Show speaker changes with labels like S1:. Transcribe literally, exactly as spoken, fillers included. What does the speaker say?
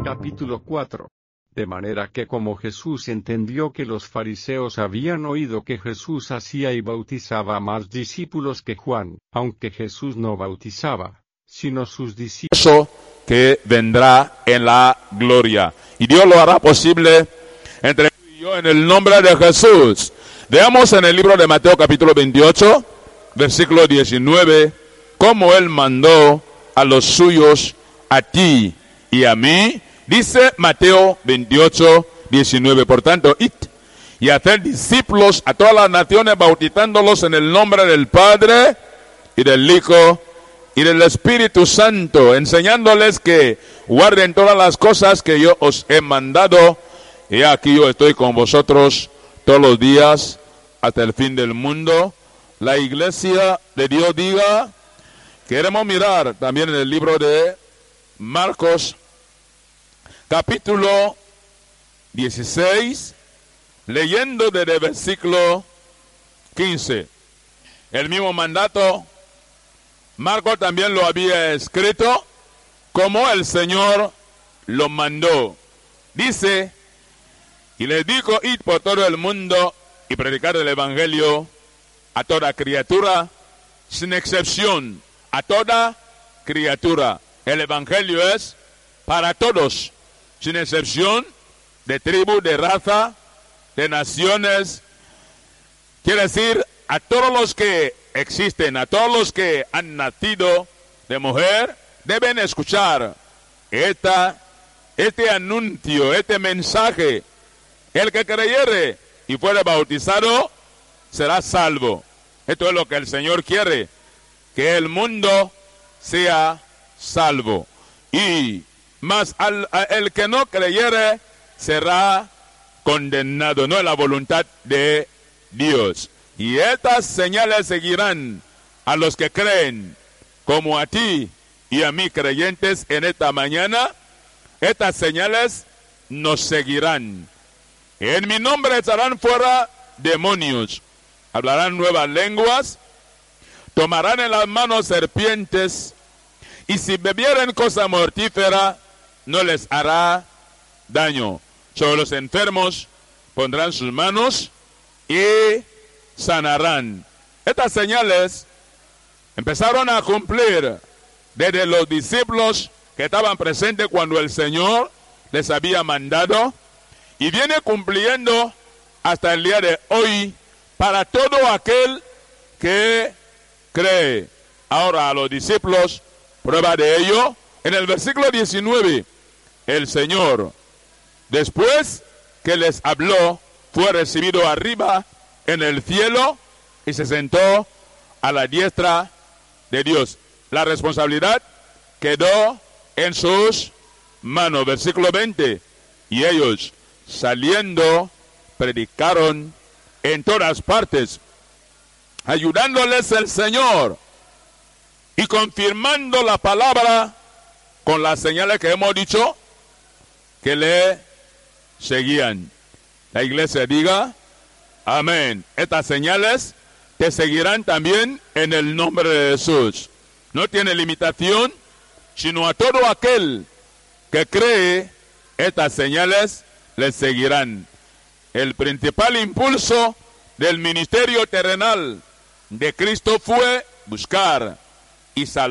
S1: Capítulo cuatro. De manera que como Jesús entendió que los fariseos habían oído que Jesús hacía y bautizaba a más discípulos que Juan, aunque Jesús no bautizaba, sino sus discípulos,
S2: que vendrá en la gloria. Y Dios lo hará posible entre tú y yo en el nombre de Jesús. Veamos en el libro de Mateo capítulo veintiocho, versículo diecinueve, cómo Él mandó a los suyos, a ti y a mí. Dice Mateo veintiocho, diecinueve, por tanto, id y hacer discípulos a todas las naciones, bautizándolos en el nombre del Padre y del Hijo y del Espíritu Santo, enseñándoles que guarden todas las cosas que yo os he mandado. Y aquí yo estoy con vosotros todos los días hasta el fin del mundo. La iglesia de Dios diga. Queremos mirar también en el libro de Marcos capítulo dieciséis, leyendo desde el versículo quince. El mismo mandato, Marcos también lo había escrito como el Señor lo mandó. Dice, y les dijo, id por todo el mundo y predicar el evangelio a toda criatura, sin excepción, a toda criatura. El evangelio es para todos, sin excepción, de tribu, de raza, de naciones. Quiere decir, a todos los que existen, a todos los que han nacido de mujer, deben escuchar esta, este anuncio, este mensaje. El que creyere y fuere bautizado, será salvo. Esto es lo que el Señor quiere, que el mundo sea salvo. Y mas al, a el que no creyere será condenado. No es la voluntad de Dios. Y estas señales seguirán a los que creen, como a ti y a mí creyentes en esta mañana. Estas señales nos seguirán. En mi nombre echarán fuera demonios, hablarán nuevas lenguas, tomarán en las manos serpientes, y si bebieren cosa mortífera, no les hará daño. Sobre los enfermos pondrán sus manos y sanarán. Estas señales empezaron a cumplir desde los discípulos que estaban presentes cuando el Señor les había mandado, y viene cumpliendo hasta el día de hoy para todo aquel que cree. Ahora a los discípulos, prueba de ello, en el versículo diecinueve, el Señor, después que les habló, fue recibido arriba en el cielo y se sentó a la diestra de Dios. La responsabilidad quedó en sus manos. Versículo veinte, y ellos saliendo predicaron en todas partes, ayudándoles el Señor y confirmando la palabra con las señales que hemos dicho que le seguían. La iglesia diga amén. Estas señales te seguirán también en el nombre de Jesús. No tiene limitación, sino a todo aquel que cree, estas señales les seguirán. El principal impulso del ministerio terrenal de Cristo fue buscar y salvar